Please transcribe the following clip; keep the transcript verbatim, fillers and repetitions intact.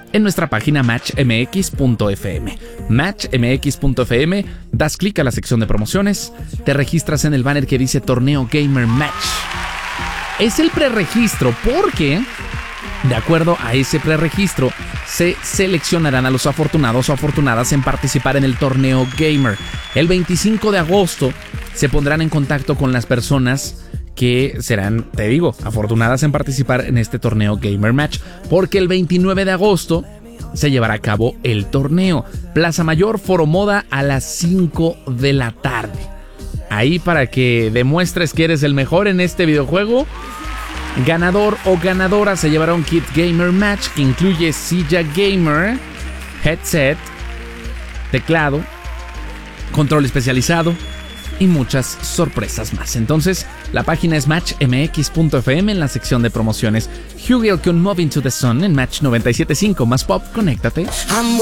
en nuestra página match m x punto f m. match m x punto f m, das clic a la sección de promociones, te registras en el banner que dice Torneo Gamer Match. Es el preregistro porque, de acuerdo a ese preregistro, se seleccionarán a los afortunados o afortunadas en participar en el Torneo Gamer. El veinticinco de agosto se pondrán en contacto con las personas que serán, te digo, afortunadas en participar en este Torneo Gamer Match, porque el veintinueve de agosto se llevará a cabo el torneo. Plaza Mayor, Foro Moda, a las cinco de la tarde. Ahí para que demuestres que eres el mejor en este videojuego. Ganador o ganadora se llevará un kit Gamer Match que incluye silla gamer, headset, teclado, control especializado y muchas sorpresas más. Entonces, la página es match m x punto f m en la sección de promociones. Hugel con Moving to the Sun en Match noventa y siete punto cinco más pop. Conéctate.